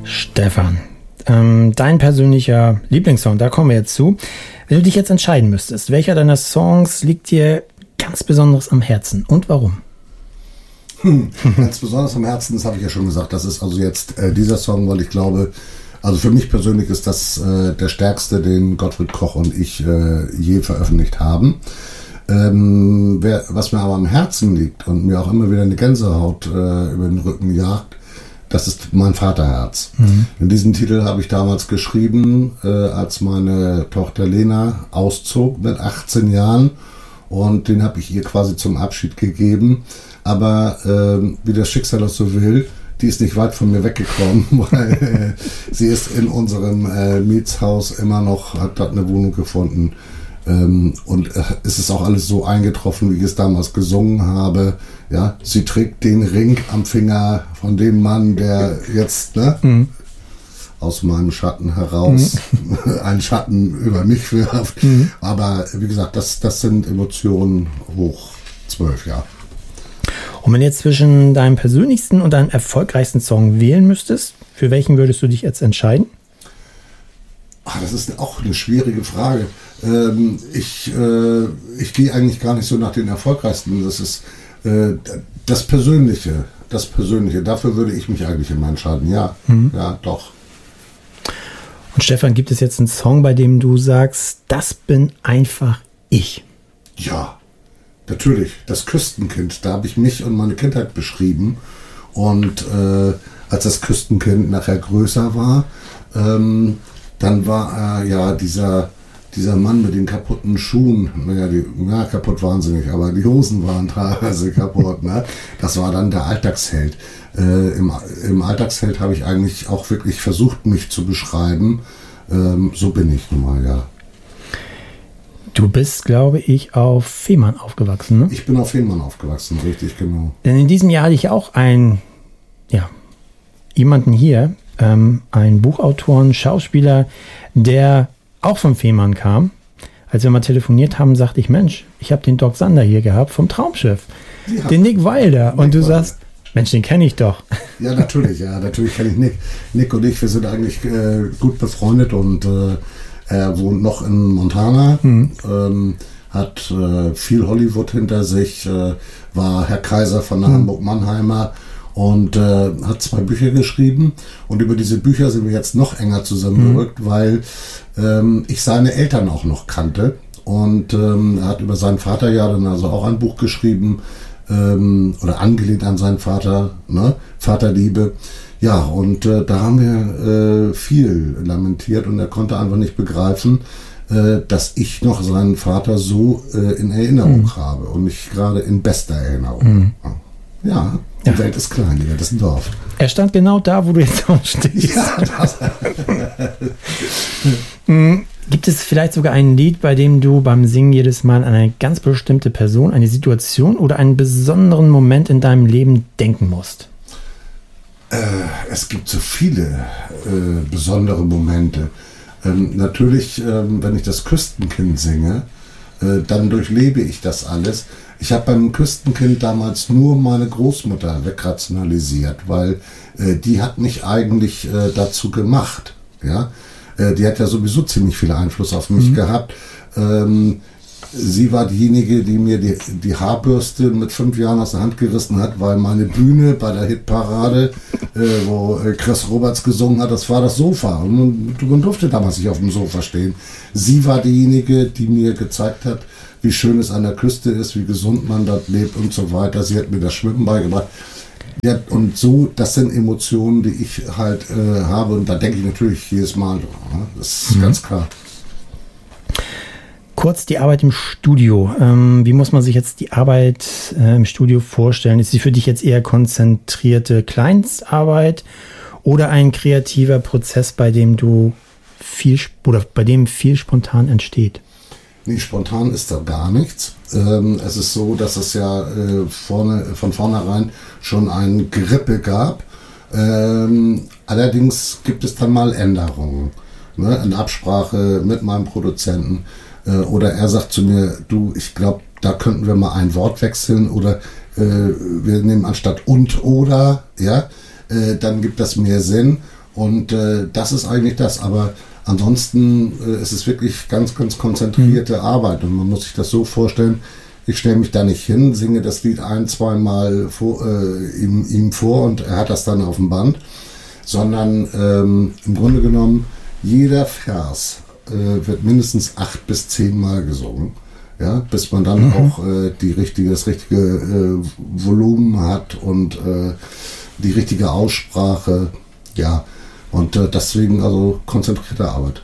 Stefan, dein persönlicher Lieblingssong, da kommen wir jetzt zu. Wenn du dich jetzt entscheiden müsstest, welcher deiner Songs liegt dir ganz besonders am Herzen und warum? Ganz besonders am Herzen, das habe ich ja schon gesagt, das ist also jetzt dieser Song, weil ich glaube, also für mich persönlich ist das der stärkste, den Gottfried Koch und ich je veröffentlicht haben. Was mir aber am Herzen liegt und mir auch immer wieder eine Gänsehaut über den Rücken jagt, das ist mein Vaterherz. Mhm. Diesen Titel habe ich damals geschrieben, als meine Tochter Lena auszog mit 18 Jahren und den habe ich ihr quasi zum Abschied gegeben. Aber wie das Schicksal das so will, die ist nicht weit von mir weggekommen, weil sie ist in unserem Mietshaus immer noch, hat dort eine Wohnung gefunden. Und es ist auch alles so eingetroffen, wie ich es damals gesungen habe. Ja, sie trägt den Ring am Finger von dem Mann, der jetzt aus meinem Schatten heraus einen Schatten über mich wirft. Aber wie gesagt, das sind Emotionen hoch 12, ja. Und wenn du jetzt zwischen deinem persönlichsten und deinem erfolgreichsten Song wählen müsstest, für welchen würdest du dich jetzt entscheiden? Das ist auch eine schwierige Frage. Ich gehe eigentlich gar nicht so nach den erfolgreichsten. Das ist das Persönliche. Dafür würde ich mich eigentlich immer entscheiden. Ja, ja, doch. Und Stefan, gibt es jetzt einen Song, bei dem du sagst, das bin einfach ich? Ja. Natürlich, das Küstenkind, da habe ich mich und meine Kindheit beschrieben und als das Küstenkind nachher größer war, dann war ja dieser Mann mit den kaputten Schuhen, kaputt waren sie nicht, aber die Hosen waren teilweise kaputt, ne? Das war dann der Alltagsheld. Im Alltagsheld habe ich eigentlich auch wirklich versucht, mich zu beschreiben, so bin ich nun mal, ja. Du bist, glaube ich, auf Fehmarn aufgewachsen, ne? Ich bin auf Fehmarn aufgewachsen, richtig, genau. Denn in diesem Jahr hatte ich auch jemanden hier, einen Buchautoren, Schauspieler, der auch von Fehmarn kam. Als wir mal telefoniert haben, sagte ich, Mensch, ich habe den Doc Sander hier gehabt vom Traumschiff, den Nick Wilder. Und du sagst, Mensch, den kenne ich doch. Ja, natürlich kenne ich Nick. Nick und ich, wir sind eigentlich gut befreundet und er wohnt noch in Montana, hat viel Hollywood hinter sich, war Herr Kaiser von der Hamburg-Mannheimer und hat 2 Bücher geschrieben. Und über diese Bücher sind wir jetzt noch enger zusammengerückt, weil ich seine Eltern auch noch kannte. Und er hat über seinen Vater ja dann also auch ein Buch geschrieben, oder angelehnt an seinen Vater, ne? Vaterliebe. Ja, und da haben wir viel lamentiert und er konnte einfach nicht begreifen, dass ich noch seinen Vater so in Erinnerung habe und nicht gerade in bester Erinnerung. Ja, die Welt ist klein, die Welt ist ein Dorf. Er stand genau da, wo du jetzt auch stehst. Ja, Gibt es vielleicht sogar ein Lied, bei dem du beim Singen jedes Mal an eine ganz bestimmte Person, eine Situation oder einen besonderen Moment in deinem Leben denken musst? Es gibt so viele besondere Momente. Natürlich, wenn ich das Küstenkind singe, dann durchlebe ich das alles. Ich habe beim Küstenkind damals nur meine Großmutter wegrationalisiert, weil die hat mich eigentlich dazu gemacht. Ja? Die hat ja sowieso ziemlich viel Einfluss auf mich gehabt. Sie war diejenige, die mir die Haarbürste mit 5 Jahren aus der Hand gerissen hat, weil meine Bühne bei der Hitparade, wo Chris Roberts gesungen hat, das war das Sofa. Und man durfte damals nicht auf dem Sofa stehen. Sie war diejenige, die mir gezeigt hat, wie schön es an der Küste ist, wie gesund man dort lebt und so weiter. Sie hat mir das Schwimmen beigebracht. Ja, und so, das sind Emotionen, die ich halt habe. Und da denke ich natürlich jedes Mal dran. Ne? Das ist ganz klar. Kurz die Arbeit im Studio. Wie muss man sich jetzt die Arbeit im Studio vorstellen? Ist sie für dich jetzt eher konzentrierte Kleinstarbeit oder ein kreativer Prozess, bei dem viel spontan entsteht? Nee, spontan ist da gar nichts. Es ist so, dass es ja von vornherein schon ein Gerippe gab. Allerdings gibt es dann mal Änderungen, ne, in Absprache mit meinem Produzenten. Oder er sagt zu mir, du, ich glaube, da könnten wir mal ein Wort wechseln oder wir nehmen anstatt und oder, ja, dann gibt das mehr Sinn. Und das ist eigentlich das. Aber ansonsten ist es wirklich ganz, ganz konzentrierte Arbeit. Und man muss sich das so vorstellen, ich stelle mich da nicht hin, singe das Lied 1-2 Mal ihm vor und er hat das dann auf dem Band. Sondern im Grunde genommen, jeder Vers wird mindestens 8 bis 10 Mal gesungen. Ja, bis man dann auch das richtige Volumen hat und die richtige Aussprache. Ja, und deswegen also konzentrierte Arbeit.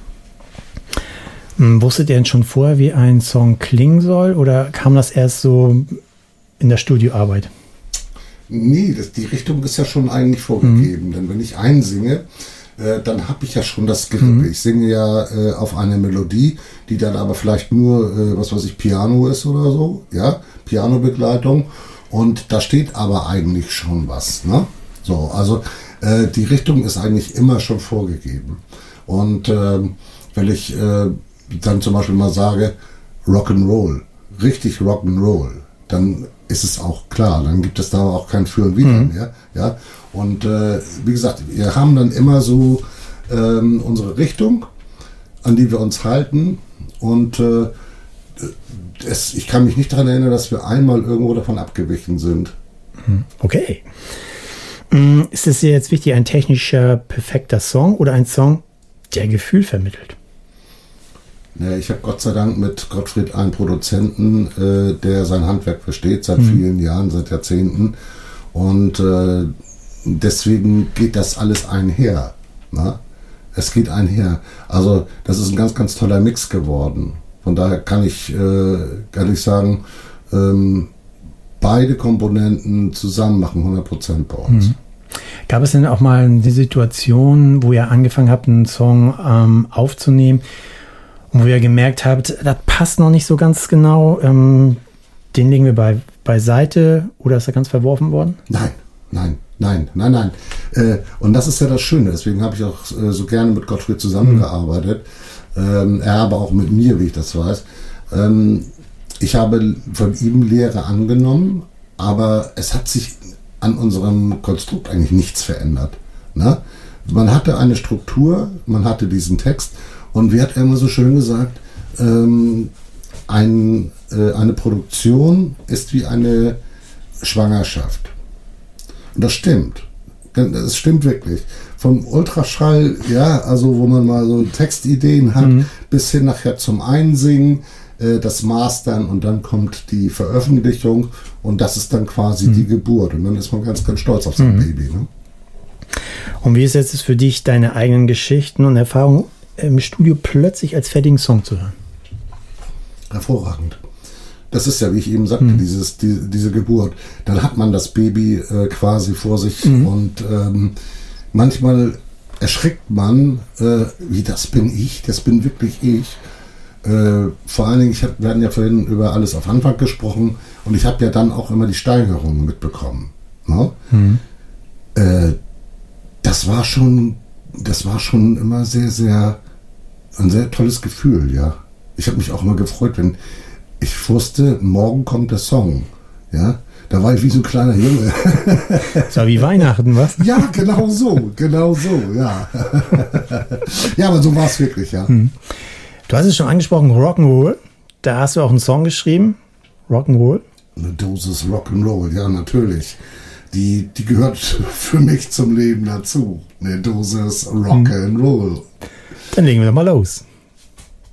Wusstet ihr denn schon vorher, wie ein Song klingen soll, oder kam das erst so in der Studioarbeit? Nee, die Richtung ist ja schon eigentlich vorgegeben. Denn wenn ich einsinge, dann habe ich ja schon das Gerippe. Ich singe ja auf eine Melodie, die dann aber vielleicht nur, Piano ist oder so. Ja, Pianobegleitung. Und da steht aber eigentlich schon was. Ne? So, also die Richtung ist eigentlich immer schon vorgegeben. Und wenn ich dann zum Beispiel mal sage, Rock'n'Roll, richtig Rock'n'Roll, dann ist es auch klar, dann gibt es da auch kein Für und Wider mehr. Ja? Und wie gesagt, wir haben dann immer so unsere Richtung, an die wir uns halten. Und ich kann mich nicht daran erinnern, dass wir einmal irgendwo davon abgewichen sind. Okay. Ist es dir jetzt wichtig, ein technischer, perfekter Song oder ein Song, der Gefühl vermittelt? Ja, ich habe Gott sei Dank mit Gottfried einen Produzenten, der sein Handwerk versteht, seit vielen Jahren, seit Jahrzehnten. Und deswegen geht das alles einher. Na? Es geht einher. Also das ist ein ganz, ganz toller Mix geworden. Von daher kann ich sagen, beide Komponenten zusammen machen 100% bei uns. Gab es denn auch mal eine Situation, wo ihr angefangen habt, einen Song aufzunehmen, und wo ihr gemerkt habt, das passt noch nicht so ganz genau, den legen wir beiseite, oder ist er ganz verworfen worden? Nein. Und das ist ja das Schöne, deswegen habe ich auch so gerne mit Gottfried zusammengearbeitet. Er aber auch mit mir, wie ich das weiß. Ich habe von ihm Lehre angenommen, aber es hat sich an unserem Konstrukt eigentlich nichts verändert. Ne? Man hatte eine Struktur, man hatte diesen Text, und wie hat er immer so schön gesagt, eine Produktion ist wie eine Schwangerschaft. Und das stimmt. Das stimmt wirklich. Vom Ultraschall, ja, also wo man mal so Textideen hat, bis hin nachher zum Einsingen, das Mastern, und dann kommt die Veröffentlichung, und das ist dann quasi die Geburt. Und dann ist man ganz, ganz stolz auf sein Baby. Ne? Und wie ist jetzt für dich, deine eigenen Geschichten und Erfahrungen im Studio plötzlich als fertigen Song zu hören? Hervorragend. Das ist ja, wie ich eben sagte, diese Geburt. Dann hat man das Baby quasi vor sich und manchmal erschrickt man, wie das bin wirklich ich. Vor allen Dingen, wir hatten ja vorhin über Alles auf Anfang gesprochen, und ich habe ja dann auch immer die Steigerungen mitbekommen. Ne? Das war schon immer ein sehr tolles Gefühl, ja. Ich habe mich auch immer gefreut, wenn ich wusste, morgen kommt der Song, ja. Da war ich wie so ein kleiner Junge. Das war wie Weihnachten, was? Ja, genau so, ja. Ja, aber so war es wirklich, ja. Du hast es schon angesprochen, Rock'n'Roll. Da hast du auch einen Song geschrieben, Rock'n'Roll. Eine Dosis Rock'n'Roll, ja, natürlich. Die gehört für mich zum Leben dazu. Eine Dosis Rock'n'Roll. Dann legen wir doch mal los.